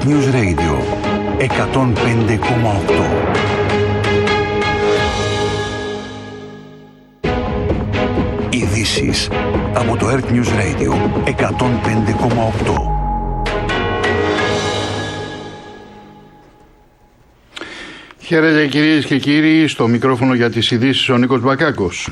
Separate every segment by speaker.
Speaker 1: Earth News Radio 105,8. Ειδήσεις από το Earth News Radio 105,8.
Speaker 2: Χαίρετε κυρίες και κύριοι, στο μικρόφωνο για τις ειδήσεις ο Νίκος Μπακάκος.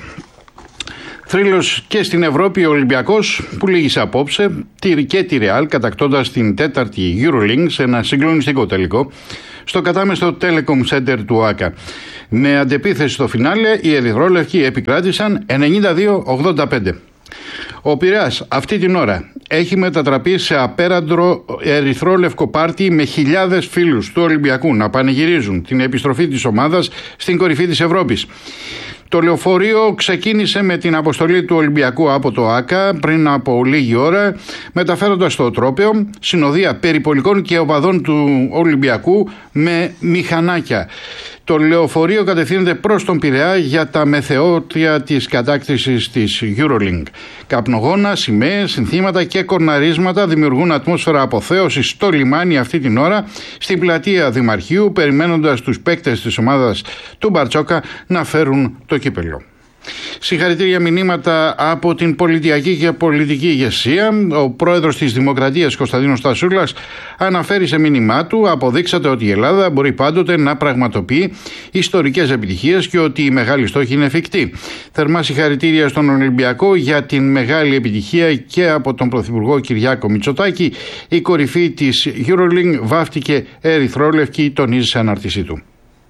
Speaker 2: Θρύλος και στην Ευρώπη ο Ολυμπιακός που λύγησε απόψε και τη Ρεάλ κατακτώντας την τέταρτη EuroLeague σε ένα συγκλονιστικό τελικό στο κατάμεστο Telecom Center του ΟΑΚΑ. Με αντεπίθεση στο φινάλε οι ερυθρόλευκοι επικράτησαν 92-85. Ο Πειραιάς αυτή την ώρα έχει μετατραπεί σε απέραντρο ερυθρόλευκο πάρτι με χιλιάδες φίλους του Ολυμπιακού να πανηγυρίζουν την επιστροφή της ομάδας στην κορυφή της Ευρώπης. Το λεωφορείο ξεκίνησε με την αποστολή του Ολυμπιακού από το ΆΚΑ πριν από λίγη ώρα, μεταφέροντας το τρόπαιο συνοδεία περιπολικών και οπαδών του Ολυμπιακού με μηχανάκια. Το λεωφορείο κατευθύνεται προς τον Πειραιά για τα μεθεώτια της κατάκτησης της EuroLeague. Καπνογόνα, σημαίες, συνθήματα και κορναρίσματα δημιουργούν ατμόσφαιρα αποθέωσης στο λιμάνι αυτή την ώρα στην πλατεία Δημαρχείου, περιμένοντας τους παίκτες της ομάδας του Μπαρτσόκα να φέρουν το κύπελλο. Συγχαρητήρια μηνύματα από την πολιτιακή και πολιτική ηγεσία. Ο πρόεδρος της Δημοκρατίας Κωνσταντίνος Τασούλας αναφέρει σε μήνυμά του: αποδείξατε ότι η Ελλάδα μπορεί πάντοτε να πραγματοποιεί ιστορικές επιτυχίες και ότι η μεγάλη στόχη είναι εφικτή. Θερμά συγχαρητήρια στον Ολυμπιακό για την μεγάλη επιτυχία και από τον Πρωθυπουργό Κυριάκο Μητσοτάκη. Η κορυφή της EuroLeague βάφτηκε ερυθρόλευκη, τονίζει σε ανάρτησή του.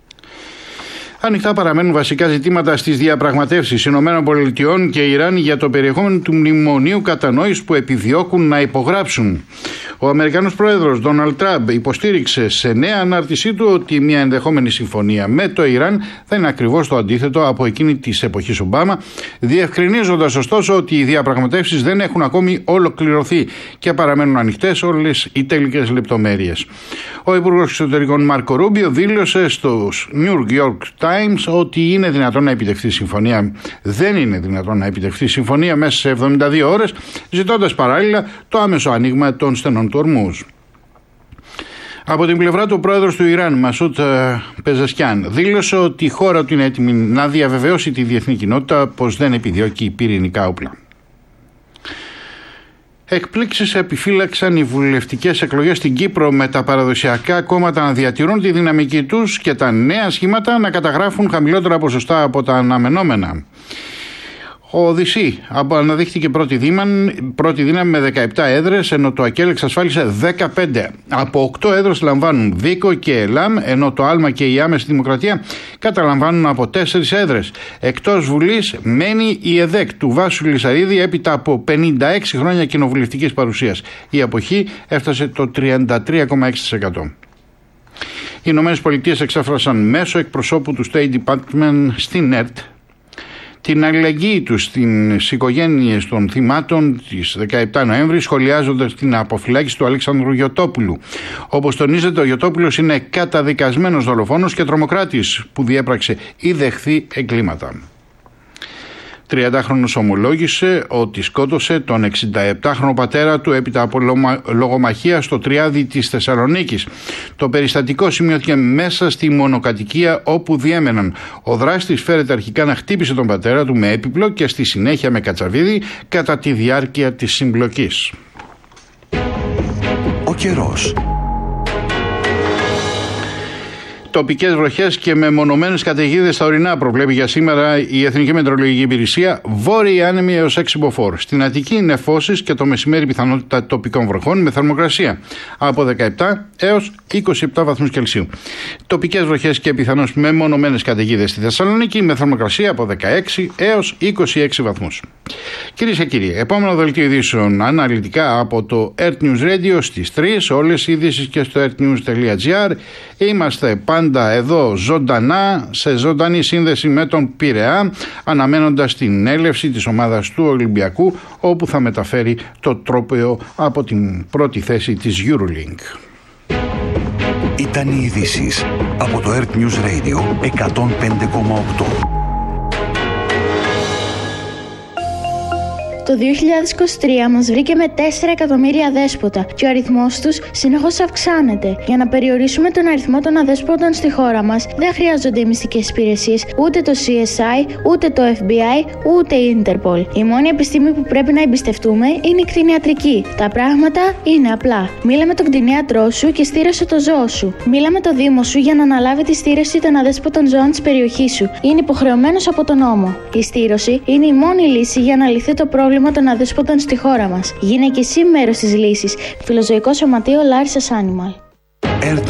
Speaker 2: Ανοιχτά παραμένουν βασικά ζητήματα στις διαπραγματεύσεις ΗΠΑ και Ιράν για το περιεχόμενο του μνημονίου κατανόησης που επιδιώκουν να υπογράψουν. Ο Αμερικανός πρόεδρος Ντόναλντ Τραμπ υποστήριξε σε νέα ανάρτησή του ότι μια ενδεχόμενη συμφωνία με το Ιράν θα είναι ακριβώς το αντίθετο από εκείνη της εποχής Ομπάμα, διευκρινίζοντας ωστόσο ότι οι διαπραγματεύσεις δεν έχουν ακόμη ολοκληρωθεί και παραμένουν ανοιχτές όλες οι τελικές λεπτομέρειες. Ο Υπουργός Εξωτερικών Μάρκο Ρούμπιο δήλωσε στους New York Times ότι είναι δυνατόν να επιτευχθεί συμφωνία. Δεν είναι δυνατόν να επιτευχθεί συμφωνία μέσα σε 72 ώρες, ζητώντας παράλληλα το άμεσο άνοιγμα των στενών του Ορμούζ. Από την πλευρά του, ο πρόεδρος του Ιράν, Μασούτ Πεζεσκιάν, δήλωσε ότι η χώρα του είναι έτοιμη να διαβεβαιώσει τη διεθνή κοινότητα πως δεν επιδιώκει πυρηνικά όπλα. Εκπλήξεις επιφύλαξαν οι βουλευτικές εκλογές στην Κύπρο, με τα παραδοσιακά κόμματα να διατηρούν τη δυναμική τους και τα νέα σχήματα να καταγράφουν χαμηλότερα ποσοστά από τα αναμενόμενα. Ο ΟΔΙΣΗ αναδείχθηκε πρώτη δύναμη με 17 έδρες, ενώ το ΑΚΕΛ εξασφάλισε 15. Από 8 έδρες λαμβάνουν Δίκο και ΕΛΑΜ, ενώ το ΑΛΜΑ και η Άμεση Δημοκρατία καταλαμβάνουν από 4 έδρες. Εκτός Βουλής μένει η ΕΔΕΚ του Βάσου Λυσαρίδη έπειτα από 56 χρόνια κοινοβουλευτικής παρουσίας. Η αποχή έφτασε το 33,6%. Οι ΗΠΑ εξέφρασαν μέσω εκπροσώπου του State Department στην ΕΡΤ την αλληλεγγύη τους στις οικογένειες των θυμάτων της 17 Νοέμβρη, σχολιάζοντας την αποφυλάκηση του Αλέξανδρου Γιωτόπουλου. Όπως τονίζεται, ο Γιωτόπουλος είναι καταδικασμένος δολοφόνος και τρομοκράτης που διέπραξε ή δεχθεί εγκλήματα. 30χρονος ομολόγησε ότι σκότωσε τον 67χρονο πατέρα του έπειτα από λογομαχία στο Τριάδι της Θεσσαλονίκης. Το περιστατικό σημειώθηκε μέσα στη μονοκατοικία όπου διέμεναν. Ο δράστης φέρεται αρχικά να χτύπησε τον πατέρα του με έπιπλο και στη συνέχεια με κατσαβίδι κατά τη διάρκεια της συμπλοκής.
Speaker 1: Ο καιρός.
Speaker 2: Τοπικές βροχές και μεμονωμένες καταιγίδες στα ορεινά προβλέπει για σήμερα η Εθνική Μετεωρολογική Υπηρεσία. Βόρειοι άνεμοι έως 6 μποφόρ. Στην Αττική νεφώσεις και το μεσημέρι πιθανότητα τοπικών βροχών με θερμοκρασία από 17 έως 27 βαθμούς Κελσίου. Τοπικές βροχές και πιθανώς μεμονωμένες καταιγίδες στη Θεσσαλονίκη με θερμοκρασία από 16 έως 26 βαθμούς. Κυρίες και κύριοι, επόμενο δελτίο ειδήσεων αναλυτικά από το Earth News Radio στις 3. Όλες οι ειδήσεις και στο earthnews.gr. Είμαστε πάντα εδώ ζωντανά, σε ζωντανή σύνδεση με τον Πειραιά, αναμένοντας την έλευση της ομάδας του Ολυμπιακού, όπου θα μεταφέρει το τρόπαιο από την πρώτη θέση της EuroLeague.
Speaker 1: Ήταν οι ειδήσεις από το Earth News Radio 105,8.
Speaker 3: Το 2023 μας βρήκε με 4 εκατομμύρια αδέσποτα και ο αριθμός τους συνεχώς αυξάνεται. Για να περιορίσουμε τον αριθμό των αδέσποτων στη χώρα μας, δεν χρειάζονται οι μυστικές υπηρεσίες, ούτε το CSI, ούτε το FBI, ούτε η Interpol. Η μόνη επιστήμη που πρέπει να εμπιστευτούμε είναι η κτηνιατρική. Τα πράγματα είναι απλά. Μίλα με τον κτηνίατρό σου και στήρωσε το ζώο σου. Μίλα με το Δήμο σου για να αναλάβει τη στήρωση των αδέσποτων ζώων της περιοχής σου. Είναι υποχρεωμένος από τον νόμο. Η στήρωση είναι η μόνη λύση για να λυθεί το πρόβλημα των αδέσποτων στη χώρα μας. Γίνε και εσύ μέρος της λύσης. Φιλοζωικό Σωματείο Larissa Animal.
Speaker 1: Earth